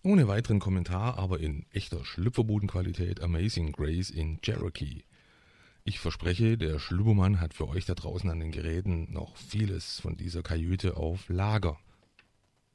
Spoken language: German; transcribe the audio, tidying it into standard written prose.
Ohne weiteren Kommentar, aber in echter Schlüpferbudenqualität Amazing Grace in Cherokee. Ich verspreche, der Schlübbermann hat für euch da draußen an den Geräten noch vieles von dieser Kajüte auf Lager.